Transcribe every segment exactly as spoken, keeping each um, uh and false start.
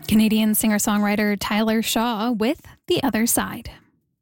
Canadian singer-songwriter Tyler Shaw with The Other Side.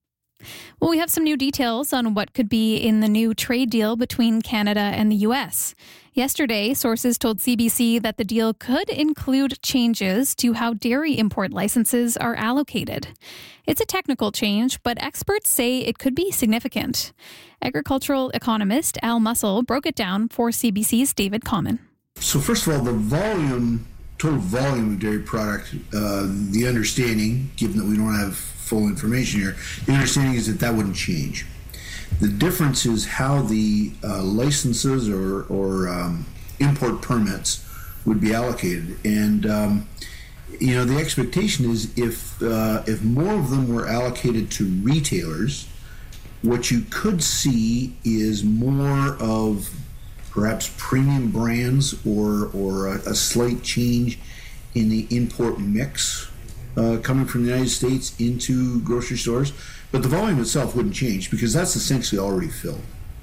Well, we have some new details on what could be in the new trade deal between Canada and the U S. Yesterday, sources told C B C that the deal could include changes to how dairy import licenses are allocated. It's a technical change, but experts say it could be significant. Agricultural economist Al Mussel broke it down for C B C's David Common. So first of all, the volume, total volume of dairy product, uh, the understanding, given that we don't have full information here, the understanding is that that wouldn't change. The difference is how the uh, licenses or, or um, import permits would be allocated. And, um, you know, the expectation is if, uh, if more of them were allocated to retailers, what you could see is more of perhaps premium brands or, or a, a slight change in the import mix uh, coming from the United States into grocery stores. But the volume itself wouldn't change because that's essentially already filled.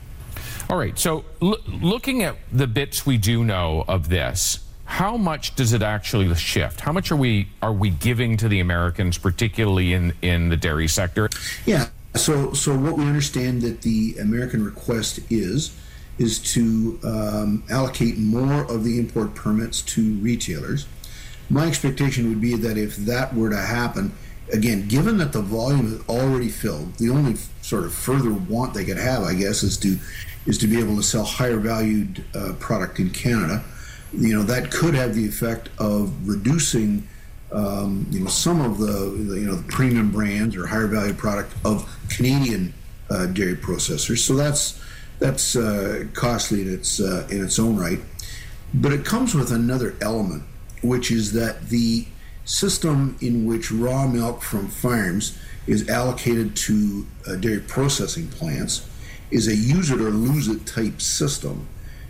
All right. So l- looking at the bits we do know of this, how much does it actually shift? How much are we are we giving to the Americans, particularly in, in the dairy sector? Yeah. So so what we understand that the American request is, is to um, allocate more of the import permits to retailers. My expectation would be that if that were to happen, again, given that the volume is already filled, the only sort of further want they could have, I guess, is to is to be able to sell higher valued uh, product in Canada. You know, that could have the effect of reducing, um, you know, some of the, the you know the premium brands or higher value product of Canadian uh, dairy processors. So that's that's uh, costly in its uh, in its own right. But it comes with another element, which is that the system in which raw milk from farms is allocated to uh, dairy processing plants is a use it or lose it type system.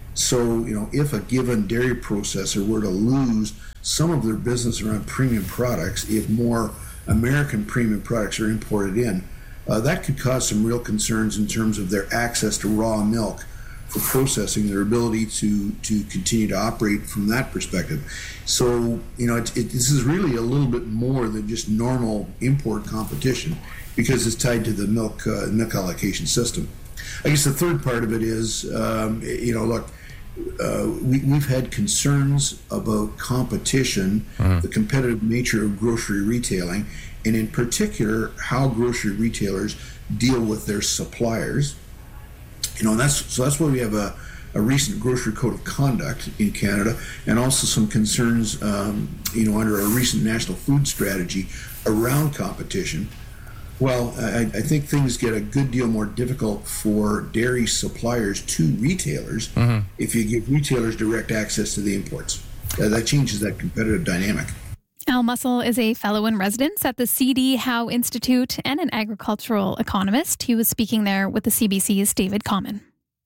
So, you know, if a given dairy processor were to lose some of their business around premium products, if more American premium products are imported in, uh, that could cause some real concerns in terms of their access to raw milk for processing, their ability to to continue to operate from that perspective. So, you know, it, it, this is really a little bit more than just normal import competition because it's tied to the milk uh, milk allocation system. I guess the third part of it is, um, you know, look, uh, we, we've had concerns about competition, mm-hmm. the competitive nature of grocery retailing, and in particular, how grocery retailers deal with their suppliers. You know, and that's so that's why we have a, a recent grocery code of conduct in Canada, and also some concerns, um, you know, under a recent national food strategy around competition. Well, I, I think things get a good deal more difficult for dairy suppliers to retailers mm-hmm. if you give retailers direct access to the imports. Uh, that changes that competitive dynamic. Al Mussel is a fellow in residence at the C D Howe Institute and an agricultural economist. He was speaking there with the C B C's David Common.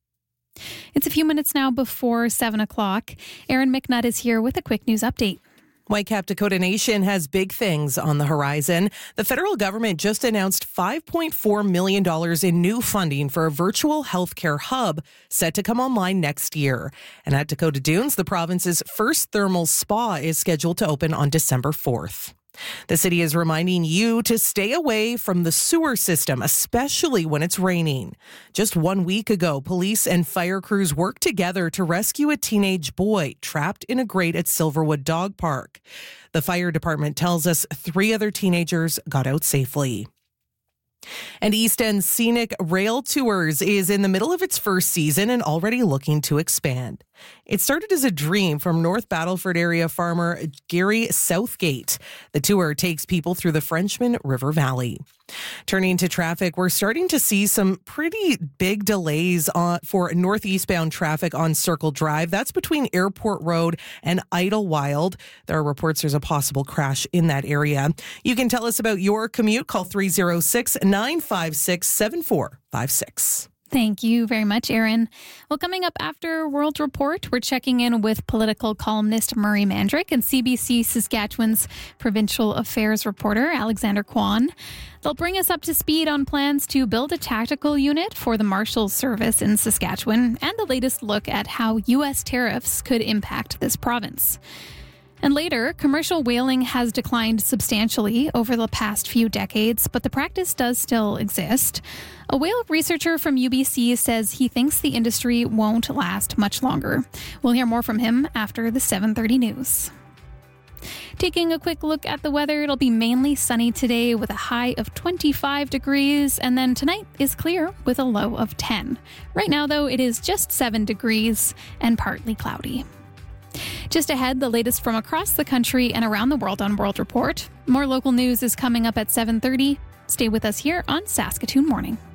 It's a few minutes now before seven o'clock. Erin McNutt is here with a quick news update. Whitecap Dakota Nation has big things on the horizon. The federal government just announced five point four million dollars in new funding for a virtual healthcare hub set to come online next year. And at Dakota Dunes, the province's first thermal spa is scheduled to open on December fourth. The city is reminding you to stay away from the sewer system, especially when it's raining. Just one week ago, police and fire crews worked together to rescue a teenage boy trapped in a grate at Silverwood Dog Park. The fire department tells us three other teenagers got out safely. And East End Scenic Rail Tours is in the middle of its first season and already looking to expand. It started as a dream from North Battleford area farmer Gary Southgate. The tour takes people through the Frenchman River Valley. Turning to traffic, we're starting to see some pretty big delays on, for northeastbound traffic on Circle Drive. That's between Airport Road and Idlewild. There are reports there's a possible crash in that area. You can tell us about your commute. Call three oh six, nine five six, seven four five six. Thank you very much, Erin. Well, coming up after World Report, we're checking in with political columnist Murray Mandrick and C B C Saskatchewan's provincial affairs reporter Alexander Kwan. They'll bring us up to speed on plans to build a tactical unit for the Marshals Service in Saskatchewan and the latest look at how U S tariffs could impact this province. And later, commercial whaling has declined substantially over the past few decades, but the practice does still exist. A whale researcher from U B C says he thinks the industry won't last much longer. We'll hear more from him after the seven thirty news. Taking a quick look at the weather, it'll be mainly sunny today with a high of twenty-five degrees, and then tonight is clear with a low of ten. Right now, though, it is just seven degrees and partly cloudy. Just ahead, the latest from across the country and around the world on World Report. More local news is coming up at seven thirty. Stay with us here on Saskatoon Morning.